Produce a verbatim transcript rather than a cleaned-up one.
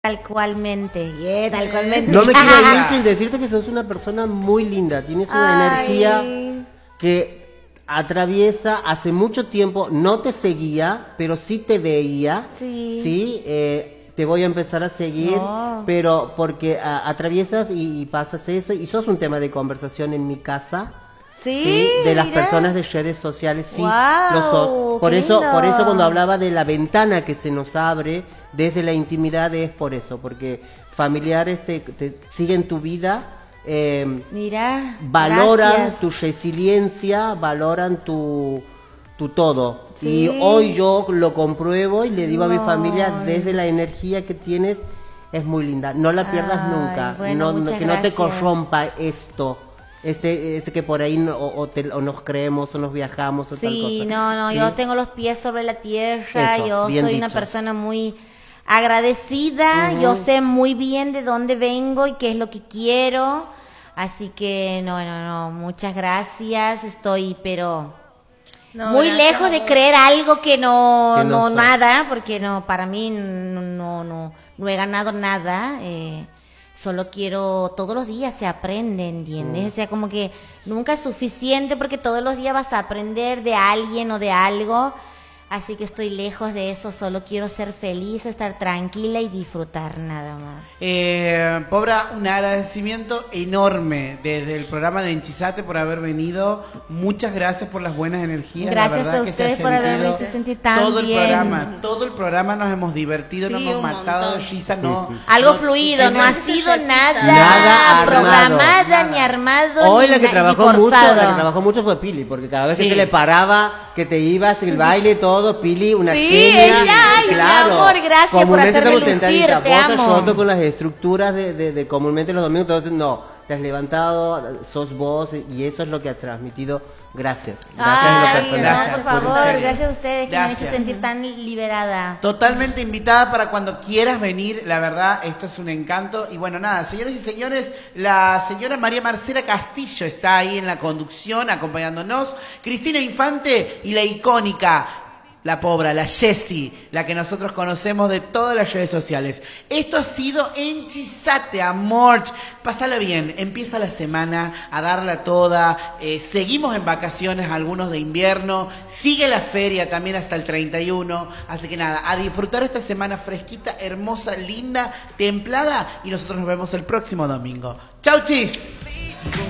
Tal cualmente, yeah, tal cualmente. No me quiero ir sin decirte que sos una persona muy linda. Tienes una Ay. energía que atraviesa. Hace mucho tiempo no te seguía, pero sí te veía. Sí. Sí, eh, te voy a empezar a seguir, No. pero porque a, atraviesas y, y pasas eso. Y sos un tema de conversación en mi casa. Sí, de las mira. personas de redes sociales, sí, Guau, lo sos. Por qué eso, lindo. por eso cuando hablaba de la ventana que se nos abre desde la intimidad es por eso, porque familiares te, te siguen tu vida, eh, Mira, valoran gracias. tu resiliencia, valoran tu tu todo. Sí. Y hoy yo lo compruebo y le digo a mi No. familia, desde la energía que tienes, es muy linda. No la pierdas Ay, nunca. bueno, no, no- muchas que no te gracias. corrompa esto. Este, este que por ahí no, o, te- o nos creemos o nos viajamos o tal cosa. Sí, no, no, ¿Sí? yo tengo los pies sobre la tierra, Eso, yo bien soy una dicho. persona muy agradecida, Ujú. yo sé muy bien de dónde vengo y qué es lo que quiero, así que no, no, no, muchas gracias, estoy pero No, muy gracias lejos a de vos. creer algo que no, Que no no sos. nada, porque no, para mí no, no, no, no he ganado nada, eh, solo quiero, todos los días se aprende, ¿entiendes? Mm. O sea, como que nunca es suficiente porque todos los días vas a aprender de alguien o de algo, así que estoy lejos de eso, solo quiero ser feliz, estar tranquila y disfrutar nada más. Eh, Pobra, un agradecimiento enorme desde el programa de Enchizate por haber venido. Muchas gracias por las buenas energías. La Gracias verdad a que se ha ustedes por haberme sentido hecho sentir tan todo el bien. programa, todo el programa nos hemos divertido, Sí, nos hemos un matado de montón. risa, no. Algo no- fluido, no ha sido nada, Nada armado. programada Nada. ni armado Hoy ni, la que na- trabajó ni mucho, forzado. la que trabajó mucho fue Pili, porque cada vez Sí. que se le paraba, que te ibas, el baile, todo, Pili, una Sí, genia. ella, ay, mi amor, gracias por Comúnmente hacerme estamos lucir, sentaditas, te vos amo. ayudando con las estructuras de, de, de comúnmente los domingos, entonces no, te has levantado, sos vos, y eso es lo que has transmitido. Gracias, gracias en lo Ay, personal. no, Gracias, por por favor, en serio. gracias a ustedes que me han Gracias. hecho sentir tan liberada. Totalmente invitada para cuando quieras venir, la verdad, esto es un encanto. Y bueno, nada, señores y señores, la señora María Marcela Castillo está ahí en la conducción acompañándonos, Cristina Infante y la icónica, la pobra, la Jessie, la que nosotros conocemos de todas las redes sociales. Esto ha sido Enchizate, amor. Pásala bien, empieza la semana a darla toda. Eh, seguimos en vacaciones, algunos de invierno. Sigue la feria también hasta el treinta y uno. Así que nada, a disfrutar esta semana fresquita, hermosa, linda, templada. Y nosotros nos vemos el próximo domingo. ¡Chau, chis!